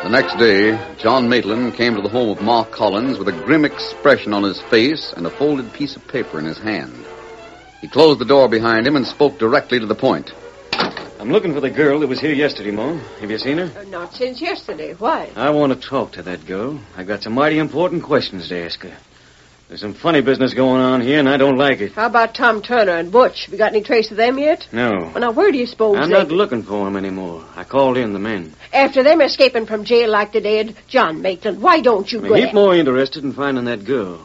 The next day, John Maitland came to the home of Ma Collins with a grim expression on his face and a folded piece of paper in his hand. He closed the door behind him and spoke directly to the point. I'm looking for the girl that was here yesterday, Ma. Have you seen her? Not since yesterday. Why? I want to talk to that girl. I've got some mighty important questions to ask her. There's some funny business going on here, and I don't like it. How about Tom Turner and Butch? Have you got any trace of them yet? No. Well, now, where do you suppose I'm not looking for them anymore. I called in the men. After them escaping from jail like they did, John Maitland, why don't you I'm go... a heap more interested in finding that girl.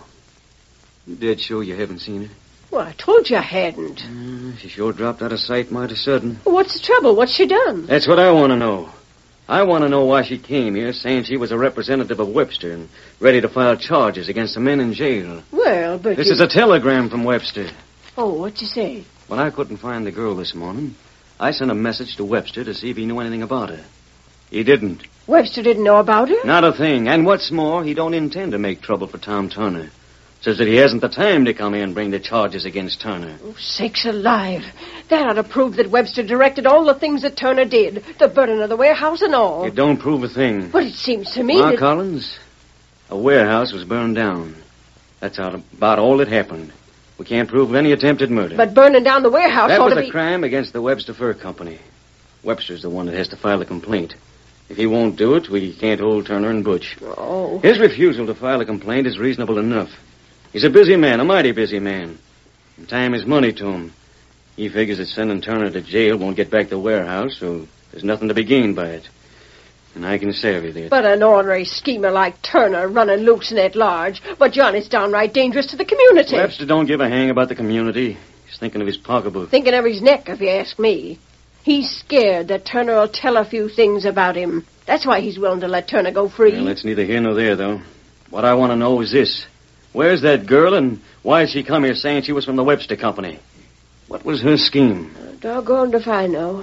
You dead sure you haven't seen her? Well, I told you I hadn't. She sure dropped out of sight mighty sudden. Well, what's the trouble? What's she done? That's what I want to know. I want to know why she came here saying she was a representative of Webster and ready to file charges against the men in jail. Well, but This is a telegram from Webster. Oh, what'd you say? When I couldn't find the girl this morning, I sent a message to Webster to see if he knew anything about her. He didn't. Webster didn't know about her? Not a thing. And what's more, he don't intend to make trouble for Tom Turner. Says that he hasn't the time to come here and bring the charges against Turner. Oh, sakes alive. That ought to prove that Webster directed all the things that Turner did. The burning of the warehouse and all. It don't prove a thing. But it seems to me Ma that... Collins, a warehouse was burned down. That's about all that happened. We can't prove any attempted murder. But burning down the warehouse that ought was to a be... crime against the Webster Fur Company. Webster's the one that has to file the complaint. If he won't do it, we can't hold Turner and Butch. Oh. His refusal to file a complaint is reasonable enough. He's a busy man, a mighty busy man. And time is money to him. He figures that sending Turner to jail won't get back the warehouse, so there's nothing to be gained by it. And I can savvy that. But an ordinary schemer like Turner running loose and at large. But, John, it's downright dangerous to the community. Webster don't give a hang about the community. He's thinking of his pocketbook. Thinking of his neck, if you ask me. He's scared that Turner will tell a few things about him. That's why he's willing to let Turner go free. Well, that's neither here nor there, though. What I want to know is this. Where's that girl, and why did she come here saying she was from the Webster Company? What was her scheme? Doggone if I know.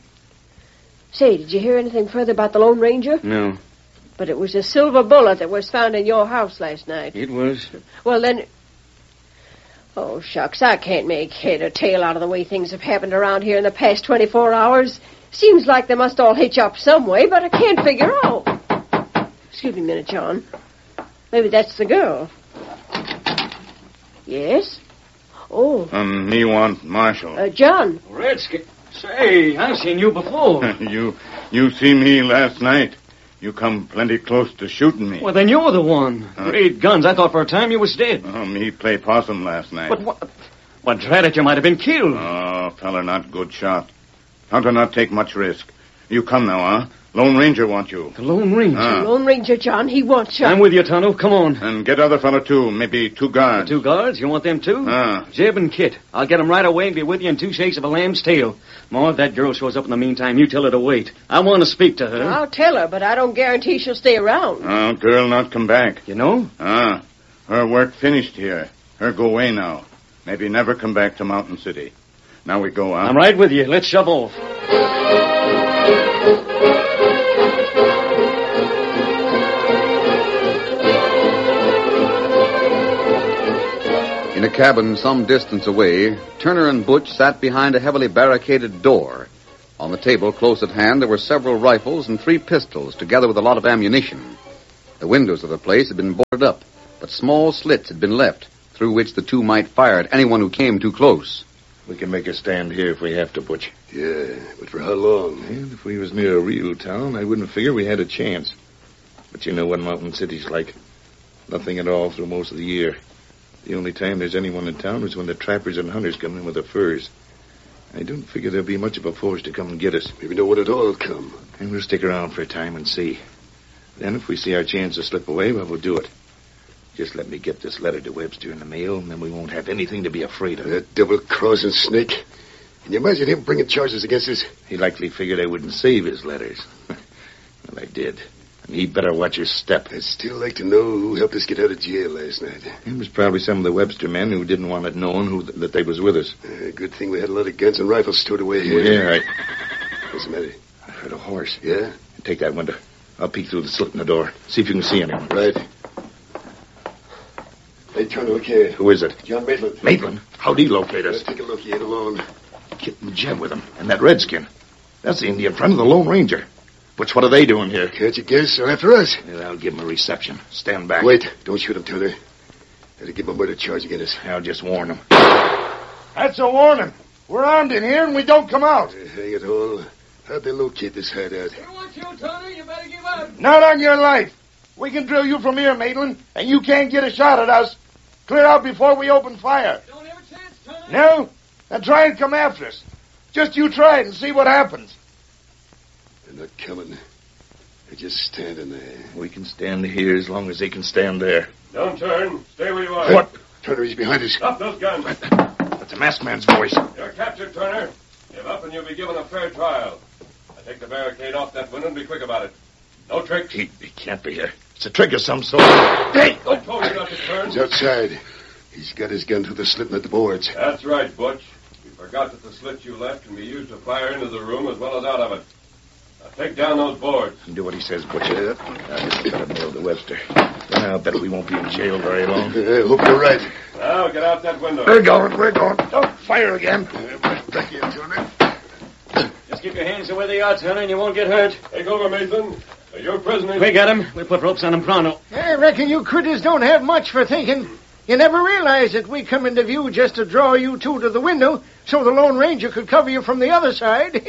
Say, did you hear anything further about the Lone Ranger? No. But it was a silver bullet that was found in your house last night. It was? Well, then... Oh, shucks, I can't make head or tail out of the way things have happened around here in the past 24 hours. Seems like they must all hitch up some way, but I can't figure out. Excuse me a minute, John. Maybe that's the girl. Yes? Oh. Me want Marshal. John. Redskin. Say, I've seen you before. You see me last night. You come plenty close to shooting me. Well, then you're the one. Great guns. I thought for a time you was dead. Me play possum last night. But what drat it, you might have been killed. Oh, fella not good shot. Hunter not take much risk. You come now, huh? Lone Ranger want you. The Lone Ranger? Lone Ranger, John, he wants you. I'm with you, Tonto. Come on. And get other fella, too. Maybe 2 guards. 2 guards? You want them, too? Jeb and Kit. I'll get them right away and be with you in 2 shakes of a lamb's tail. Ma, if that girl shows up in the meantime, you tell her to wait. I want to speak to her. I'll tell her, but I don't guarantee she'll stay around. Girl not come back. You know? Her work finished here. Her go away now. Maybe never come back to Mountain City. Now we go, huh? I'm right with you. Let's shove off. In a cabin some distance away, Turner and Butch sat behind a heavily barricaded door. On the table close at hand, there were several rifles and 3 pistols, together with a lot of ammunition. The windows of the place had been boarded up, but small slits had been left, through which the 2 might fire at anyone who came too close. We can make a stand here if we have to, Butch. Yeah, but for how long? And if we was near a real town, I wouldn't figure we had a chance. But you know what Mountain City's like. Nothing at all through most of the year. The only time there's anyone in town is when the trappers and hunters come in with their furs. I don't figure there'll be much of a force to come and get us. Maybe know when it all come. And we'll stick around for a time and see. Then if we see our chance to slip away, well, we'll do it. Just let me get this letter to Webster in the mail, and then we won't have anything to be afraid of. That double-crossing snake. Can you imagine him bringing charges against us? He likely figured I wouldn't save his letters. Well, I did. And he'd better watch his step. I'd still like to know who helped us get out of jail last night. It was probably some of the Webster men who didn't want it known that they was with us. Good thing we had a lot of guns and rifles stowed away here. Yeah, What's the matter? I heard a horse. Yeah? Take that window. I'll peek through the slit in the door. See if you can see anyone. Right. Hey, Turner, look here. Who is it? John Maitland. Maitland? How'd he locate us? Take a look. He ain't alone. Kit and Jeb with him. And that redskin. That's the Indian friend of the Lone Ranger. Butch, what are they doing here? Can't you guess? They're after us. Yeah, I'll give them a reception. Stand back. Wait. Don't shoot him, Turner. That'll give him a murder charge against us. I'll just warn them. That's a warning. We're armed in here and we don't come out. Hang it all. How'd they locate this hideout? They want you, Turner. You better give up. Not on your life. We can drill you from here, Maitland, and you can't get a shot at us. Clear out before we open fire. Don't have a chance, Turner. No? Then try and come after us. Just you try it and see what happens. They're not coming. They're just standing there. We can stand here as long as they can stand there. Don't turn. Stay where you are. What? Turner, he's behind us. Drop those guns. That's a masked man's voice. You're captured, Turner. Give up and you'll be given a fair trial. Now take the barricade off that window and be quick about it. No tricks. He can't be here. It's a trick of some sort. Hey! I told you not to turn. He's outside. He's got his gun through the slit in the boards. That's right, Butch. You forgot that the slit you left can be used to fire into the room as well as out of it. Now take down those boards. Do what he says, Butch. I just got to mail to Webster. Then I'll bet we won't be in jail very long. I hope you're right. Now get out that window. We're going. Don't fire again. Back here, Turner. Just keep your hands the way they are, Turner, and you won't get hurt. Take over, Mason. You're prisoners. We got him. We put ropes on him pronto. I reckon you critters don't have much for thinking. You never realized that we come into view just to draw you two to the window so the Lone Ranger could cover you from the other side.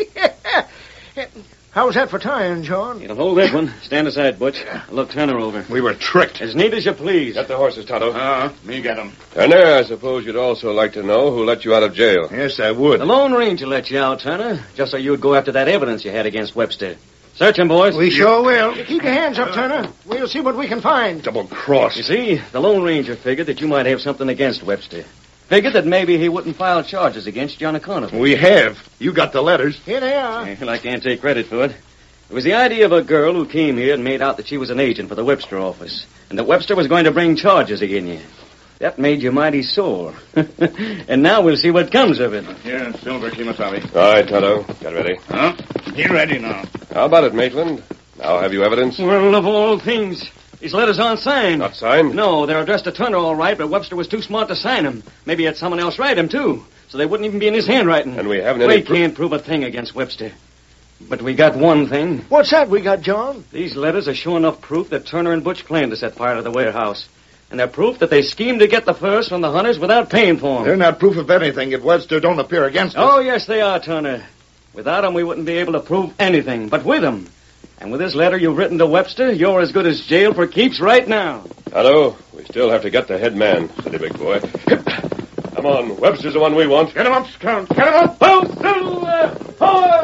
How's that for time, John? You'll hold that one. Stand aside, Butch. I'll look Turner over. We were tricked. As neat as you please. Get the horses, Tonto. Me get them. Turner, I suppose you'd also like to know who let you out of jail. Yes, I would. The Lone Ranger let you out, Turner, just so you'd go after that evidence you had against Webster. Search him, boys. We sure will. Keep your hands up, Turner. We'll see what we can find. Double cross. You see, the Lone Ranger figured that you might have something against Webster. Figured that maybe he wouldn't file charges against you on account of it. We have. You got the letters. Here they are. Well, I can't take credit for it. It was the idea of a girl who came here and made out that she was an agent for the Webster office, and that Webster was going to bring charges against you. That made you mighty sore. And now we'll see what comes of it. Here, Silver, Kimasabi. All right, Tonto. Get ready. Huh? He ready now. How about it, Maitland? Now have you evidence? Well, of all things. These letters aren't signed. Not signed? No, they're addressed to Turner all right, but Webster was too smart to sign them. Maybe he had someone else write them, too. So they wouldn't even be in his handwriting. And we haven't any... We can't prove a thing against Webster. But we got one thing. What's that we got, John? These letters are sure enough proof that Turner and Butch planned to set fire to the warehouse. And they're proof that they schemed to get the furs from the hunters without paying for them. They're not proof of anything if Webster don't appear against us. Oh, yes, they are, Turner. Without them, we wouldn't be able to prove anything. But with them, and with this letter you've written to Webster, you're as good as jail for keeps right now. Tonto, we still have to get the head man, steady, big boy. Come on, Webster's the one we want. Get him up, Scout. Get him up. Oh, Silver!